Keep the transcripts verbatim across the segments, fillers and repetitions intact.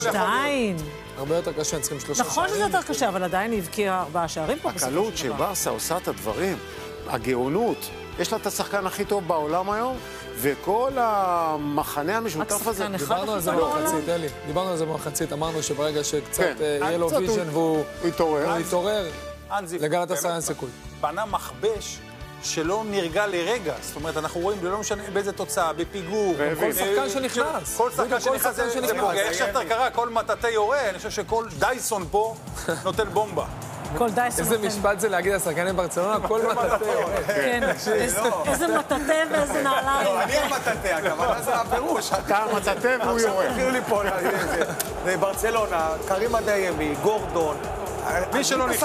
שתיים. הרבה יותר קשה, צריכים שלושה שערים. נכון שזה יותר קשה, אבל עדיין הבקיע ארבעה שערים פה. הקלות שברסה עושה את הדברים, הגאונות, יש לה את השחקן הכי טוב בעולם היום, וכל המחנה המשותף הזה... דיברנו על זה במחצית, אלי. דיברנו על זה במחצית, אמרנו שברגע שקצת יהיה לו ויז'ן והוא יתעורר, לגלאטסראי אין סיכוי. בנה מכבש שלא נרגע לרגע. זאת אומרת, אנחנו רואים, לא משנה באיזה תוצאה, בפיגור. כל שחקן שנכנס. כל שחקן שנכנס זה פוגע. איך שאתה קרא, כל מטאטא יורה, אני חושב שכל דייסון פה נותן בומבה. כל דייסון נותן. איזה משפט זה להגיד לשחקנים ברצלונה, כל מטאטא יורה. כן, איזה מטאטא ואיזה נעליים. לא, אני המטאטא, הכוונה זה הפירוש. אתה המטאטא והוא יורה. עכשיו תחיל לי פה, ברצלונה, קרים אדיימי, גורדון, מי שלא נכנס,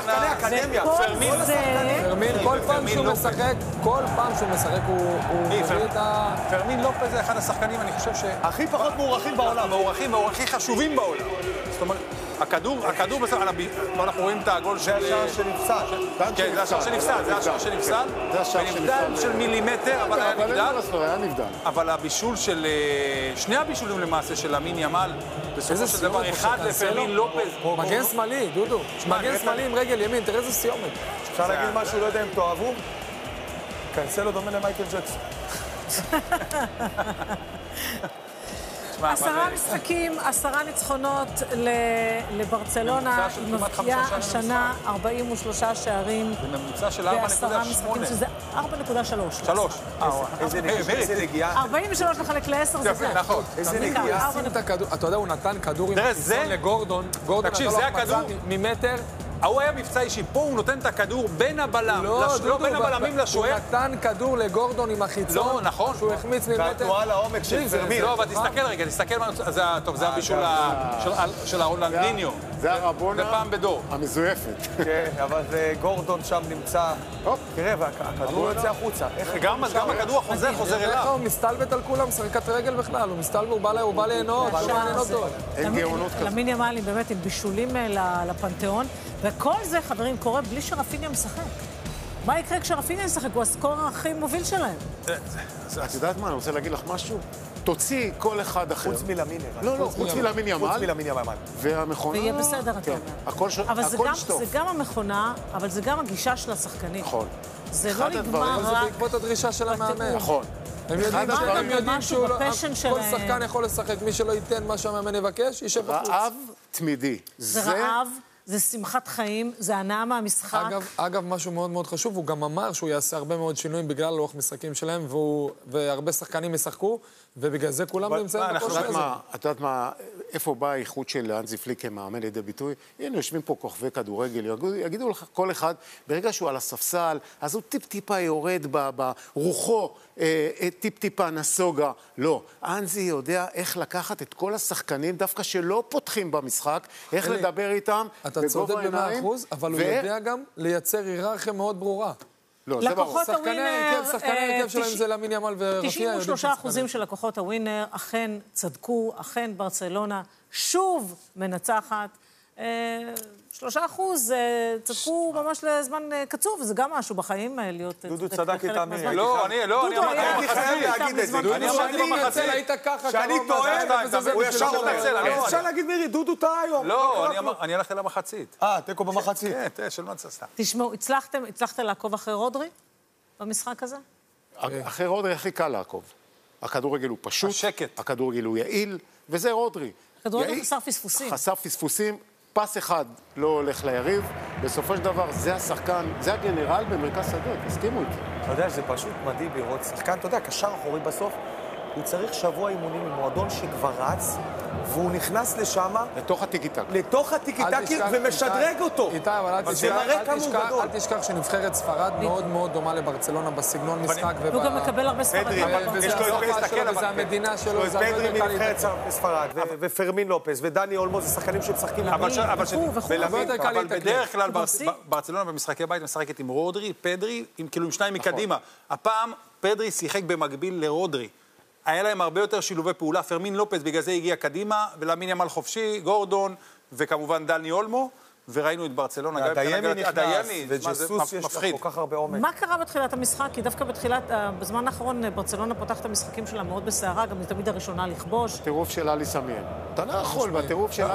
פרמין, כל פעם שהוא משחק, כל פעם שהוא משחק הוא מביא את ה... פרמין לופז זה אחד השחקנים, אני חושב ש... הכי פחות מוערכים בעולם. מוערכים, מוערכים חשובים בעולם. זאת אומרת, הכדור, הכדור בסדר, אנחנו רואים את הגול של... זה השער שנפסל. כן, זה השער שנפסל, זה השער שנפסל. זה השער שנפסל. בנבדל של מילימטר, אבל היה נבדל. היה נבדל. אבל הבישול של... שני הבישולים למעשה של אמין ימל, בסופו של דבר, אחד לפרמין לופז. מגן שמאלי, דודו. מגן שמאלי עם רגל ימין, תראה איזה סיומת. אפשר להגיד משהו, לא יודע אם תאהבו? קנסלו דומה למייקל ג'קסון. עשרה משחקים, עשרה ניצחונות לברצלונה, היא מבקיעה השנה ארבעים ושלושה שערים בממוצע של ארבע נקודה שמונה. שזה ארבע נקודה שלוש. שלוש. איזה נגיעה. ארבעים ושלוש לחלק לעשר זה זה. נכון. איזה נגיעה. אתה יודע, הוא נתן כדור עם החיסון לגורדון. גורדון נתן לו החמצה ממטר. הוא היה מבצע אישי, פה הוא נותן את הכדור בין הבלם, לא בין הבלמים לשוער. הוא נתן כדור לגורדון עם החיצון, לא, נכון. שהוא החמיץ ממטר. והתנועה לעומק של פרמין. לא, אבל תסתכל רגע, תסתכל, טוב, זה הבישול של הרולנדיניו. זה הרבונה זה פעם בדור. המזויפת. כן, אבל גורדון שם נמצא. תראה, והכדור יוצא החוצה. גם הכדור החוזר חוזר אליו. הוא מסתלבט על כולם, משחקת רגל בכלל, הוא מסתלבט, הוא בא ליהנות, הוא בא ליהנות אותו. אין גאונות כזאת. למין ימל באמת עם בישולים לפנתיאון, וכל זה, חברים, קורה בלי שרפיניה משחק. מה יקרה כשרפיניה משחק? הוא הסקורר הכי מוביל שלהם. את יודעת מה, אני רוצה להגיד לך משהו? תוציא כל אחד אחר. חוץ מלמין ימל. לא, לא, חוץ מלמין ימל. חוץ מלמין ימל. והמכונה... ויהיה בסדר, אתה אומר. הכל שטוף. זה גם המכונה, אבל זה גם הגישה של השחקנים. נכון. זה לא נגמר רק... זה בעקבות הדרישה של המאמן. נכון. הם יודעים שהוא לא... כל שחקן יכול לשחק, מי שלא ייתן מה שהמאמן יבקש, יישב בחוץ. רעב תמידי. זה רעב. זה שמחת חיים, זה הנאה מהמשחק. אגב, אגב, משהו מאוד מאוד חשוב, הוא גם אמר שהוא יעשה הרבה מאוד שינויים בגלל לוח משחקים שלהם, והוא, והרבה שחקנים ישחקו, ובגלל זה כולם נמצאים בקושי הזה. את יודעת מה, איפה בא האיכות של אנזי פליק כמאמן לידי ביטוי? הנה, יושבים פה כוכבי כדורגל, יגידו לך כל אחד, ברגע שהוא על הספסל, אז הוא טיפ-טיפה יורד ברוחו, טיפ-טיפה נסוגה. לא, אנזי יודע איך לקחת את כל השחקנים, דווקא שלא פותחים במשחק, איך לדבר איתם. אתה צודק במאה אחוז, אבל הוא יודע גם לייצר היררכיה מאוד ברורה. לא, זה ברור. לקוחות הווינר... שחקני ההרכב שלהם זה למין ימל ורפיניה. תשעים ושלושה אחוזים של לקוחות הווינר אכן צדקו, אכן ברצלונה שוב מנצחת. שלושה אחוז צדקו ממש לזמן קצוב, וזה גם משהו בחיים להיות... דודו צדק איתה מי. לא, אני לא, אני אמרתי חייב להגיד את זה. אני אמרתי במחצית. היית ככה, שאני טועה, הוא ישר אומר. אפשר להגיד מירי, דודו טעה היום. לא, אני הלכתי למחצית. אה, תיקו במחצית. כן, תראה, של מה צסתה. תשמעו, הצלחת לעקוב אחרי רודרי במשחק הזה? אחרי רודרי הכי קל לעקוב. הכדורגל הוא פשוט. השקט. הכדורגל הוא יעיל, וזה רודרי. הכדורגל חסר פספוסים. חסר פספוסים. פס אחד לא הולך ליריב, בסופו של דבר זה השחקן, זה הגנרל במרכז שדה, תסכימו איתי. אתה יודע שזה פשוט מדהים לראות שחקן, אתה יודע, קשר אחורי בסוף, הוא צריך שבוע אימונים עם מועדון שכבר רץ, והוא נכנס לשם... לתוך הטיקי-טק. לתוך הטיקי-טק ומשדרג אותו. איתי, אבל אל תשכח שנבחרת ספרד מאוד מאוד דומה לברצלונה בסגנון משחק. והוא גם מקבל הרבה ספרדים. וזה המדינה שלו, זה פדרי מנבחרת ספרד, ופרמין לופס, ודני אולמו, זה שחקנים שמשחקים... אבל בדרך כלל ברצלונה במשחקי בית משחקת עם רודרי, פדרי, כאילו עם שניים מקדימה. הפעם פדרי שיחק במקביל לרודרי. היה להם הרבה יותר שילובי פעולה, פרמין לופס בגלל זה הגיע קדימה, ולמין ימל חופשי, גורדון, וכמובן דני אולמו, וראינו את ברצלונה, גם הדיימי נכנס, הדיימי, וג'סוס יש לו כל כך הרבה עומק. מה קרה בתחילת המשחק? כי דווקא בתחילת, בזמן האחרון, ברצלונה פותחת את המשחקים שלה מאוד בסערה, גם היא תמיד הראשונה לכבוש. טירוף של אלי סמיאן. אתה לא יכול, בטירוף של